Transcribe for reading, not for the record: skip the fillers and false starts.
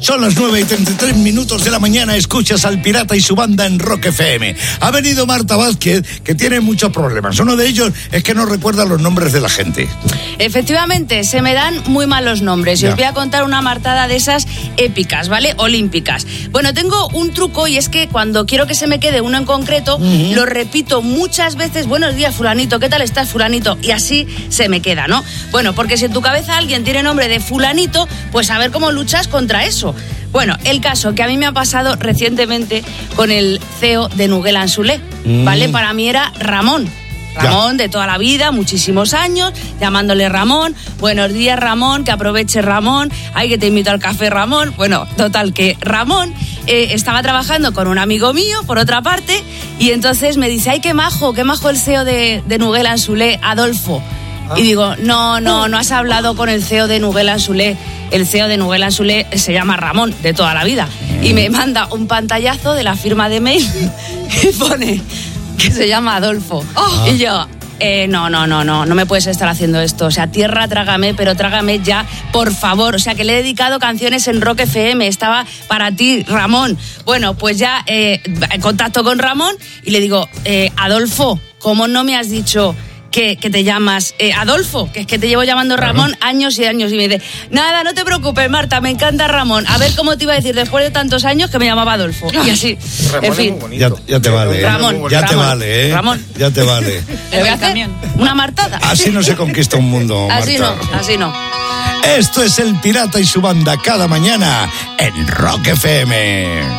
Son las 9:33 de la mañana, escuchas al Pirata y su banda en Rock FM. Ha venido Marta Vázquez, que tiene muchos problemas. Uno de ellos es que no recuerda los nombres de la gente. Efectivamente, se me dan muy mal los nombres. Y os voy a contar una martada de esas épicas, ¿vale? Olímpicas. Bueno, tengo un truco y es que cuando quiero que se me quede uno en concreto, lo repito muchas veces. Buenos días, fulanito, ¿qué tal estás, fulanito? Y así se me queda, ¿no? Bueno, porque si en tu cabeza alguien tiene nombre de fulanito, pues a ver cómo luchas contra eso. Bueno, el caso que a mí me ha pasado recientemente con el CEO de Nouguel en Soler, ¿vale? Para mí era Ramón. Ramón, de toda la vida, muchísimos años, llamándole Ramón. Buenos días, Ramón, que aproveche, Ramón. Ay, que te invito al café, Ramón. Bueno, total, que Ramón estaba trabajando con un amigo mío, por otra parte, y entonces me dice, ay, qué majo el CEO de Nouguel en Soler, Adolfo. Y digo, no has hablado con el CEO de Nouguel en Soler. El CEO de Nouguel en Soler se llama Ramón, de toda la vida. Y me manda un pantallazo de la firma de mail y pone que se llama Adolfo. Y yo, no me puedes estar haciendo esto. O sea, tierra, trágame, pero trágame ya, por favor. O sea, que le he dedicado canciones en Rock FM. Estaba para ti, Ramón. Bueno, pues ya contacto con Ramón y le digo, Adolfo, ¿cómo no me has dicho que te llamas Adolfo? Que es que te llevo llamando Ramón años y años. Y me dice, nada, no te preocupes, Marta, me encanta Ramón. A ver cómo te iba a decir después de tantos años que me llamaba Adolfo. Y así, Ramón, en fin. Ya te vale, Ramón, ya te vale, Ramón. Ya te vale. ¿Le voy a hacer una martada? Así no se conquista un mundo, Marta. Así no. Esto es el Pirata y su banda cada mañana en Rock FM.